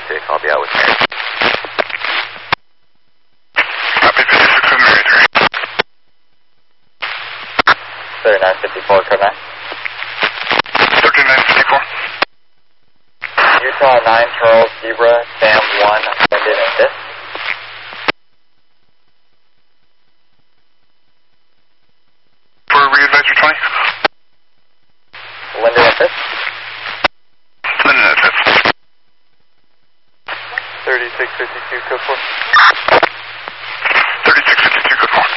6, I'll be out with Mary. Copy 56 with Mary 3. 3954, code 9. 3954. Utah 9, Charles Zebra, Sam 1, Linden and Fisk. For re-advisor 20. Linden and Fisk. Linden and Fisk. 3652, code 4. 3652, code 4.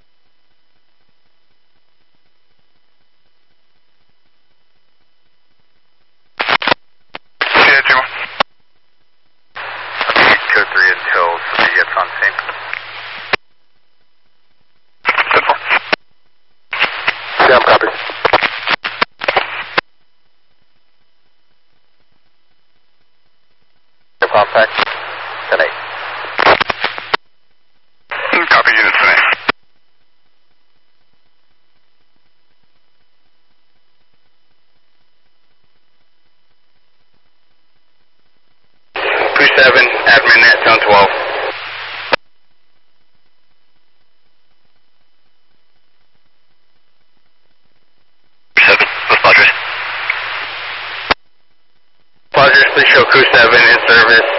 Yeah, 2. Okay, code 3 until somebody gets on scene. Code 4. Sam, copy. Compact, 10-8. Copy units 10. Push 7, admin net, zone 12. Rogers, please show crew 7 in service.